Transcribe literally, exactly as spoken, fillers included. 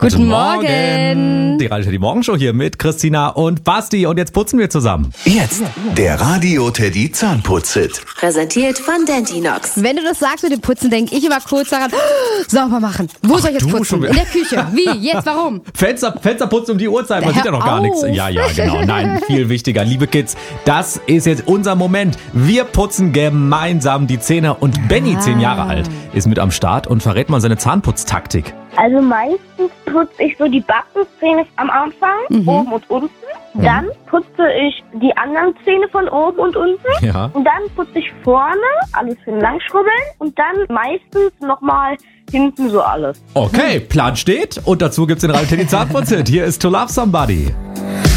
Guten Morgen. Die Radio Teddy Morgenshow hier mit Christina und Basti. Und jetzt putzen wir zusammen. Jetzt der Radio Teddy Zahnputz-Hit. Präsentiert von Dentinox. Wenn du das sagst mit dem Putzen, denke ich immer kurz daran, oh, sauber machen. Wo soll ich jetzt du putzen? schon wieder. In der Küche. Wie? Jetzt? Warum? Fenster, Fenster putzen um die Uhrzeit, man Hör sieht ja noch gar auf. nichts. Ja, ja, genau. Nein, viel wichtiger. Liebe Kids, das ist jetzt unser Moment. Wir putzen gemeinsam die Zähne. Und Benny, zehn Jahre alt, ist mit am Start und verrät mal seine Zahnputztaktik. Also meistens putze ich so die Backenzähne am Anfang, Mhm. oben und unten. Dann putze ich die anderen Zähne von oben und unten. Ja. Und dann putze ich vorne, alles schön langschrubbeln. Und dann meistens nochmal hinten so alles. Okay, Plan steht. Und dazu gibt's den Radio Teddy Zahnputz-Hit. Hier ist To Love Somebody.